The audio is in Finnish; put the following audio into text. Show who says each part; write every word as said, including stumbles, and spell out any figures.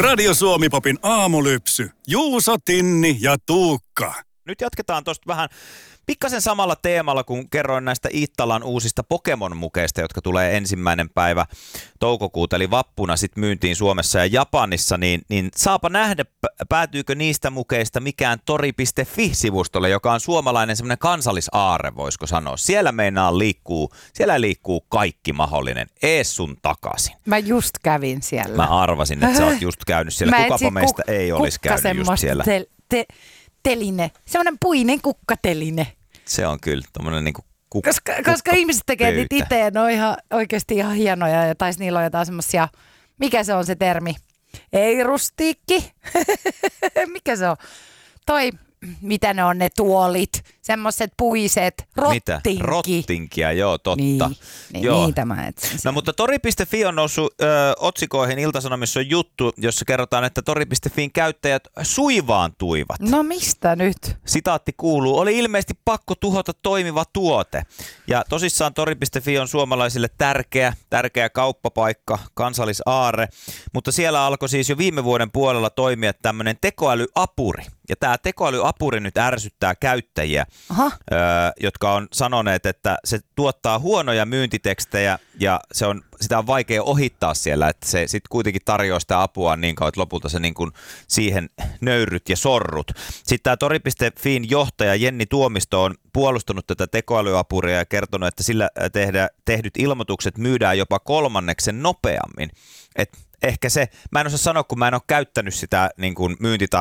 Speaker 1: Radio Suomi-popin aamulypsy. Juuso, Tinni ja Tuukka.
Speaker 2: Nyt jatketaan tuosta vähän pikkasen samalla teemalla, kun kerroin näistä Iittalan uusista Pokemon-mukeista, jotka tulee ensimmäinen päivä toukokuuta, eli vappuna sitten myyntiin Suomessa ja Japanissa, niin, niin saapa nähdä, päätyykö niistä mukeista mikään tori piste fi-sivustolle, joka on suomalainen semmoinen kansallisaarre, voisiko sanoa. Siellä meinaa liikkuu, siellä liikkuu kaikki mahdollinen, ees sun takaisin.
Speaker 3: Mä just kävin siellä.
Speaker 2: Mä arvasin, että sä oot just käynyt siellä.
Speaker 3: Mä
Speaker 2: Kukapa meistä
Speaker 3: kuk-
Speaker 2: ei olisi käynyt just siellä.
Speaker 3: Te- te- teline, semmoinen puinen kukkateline.
Speaker 2: Se on kyllä tommonen niinku kukka.
Speaker 3: Koska, koska ihmiset tekee
Speaker 2: pöytä.
Speaker 3: niitä itse, ne on ihan, oikeasti ihan hienoja, ja taisi niillä on jotain semmosia, mikä se on se termi? Ei rustiikki. Mikä se on? Toi, mitä ne on ne tuolit, semmoiset puiset, rottinki.
Speaker 2: Mitä? Rottinkia, joo, totta.
Speaker 3: Niin, niin
Speaker 2: joo.
Speaker 3: niitä mä etsin.
Speaker 2: No mutta tori piste fi on noussut ö, otsikoihin. Ilta-Sanomissa on juttu, jossa kerrotaan, että tori piste fin käyttäjät suivaantuivat.
Speaker 3: No mistä nyt?
Speaker 2: Sitaatti kuuluu, oli ilmeisesti pakko tuhota toimiva tuote. Ja tosissaan tori piste fi on suomalaisille tärkeä, tärkeä kauppapaikka, kansallisaarre, mutta siellä alkoi siis jo viime vuoden puolella toimia tämmöinen tekoälyapuri. Ja tämä tekoälyapuri nyt ärsyttää käyttäjiä, öö, jotka on sanoneet, että se tuottaa huonoja myyntitekstejä ja se on, sitä on vaikea ohittaa siellä, että se sitten kuitenkin tarjoaa sitä apua niin kauan, että lopulta se niin kuin siihen nöyryt ja sorrut. Sitten tämä tori piste fin johtaja Jenni Tuomisto on puolustanut tätä tekoälyapuria ja kertonut, että sillä tehdä, tehdyt ilmoitukset myydään jopa kolmanneksen nopeammin. Et ehkä se, mä en osaa sanoa, kun mä en ole käyttänyt sitä niin kuin myyntita,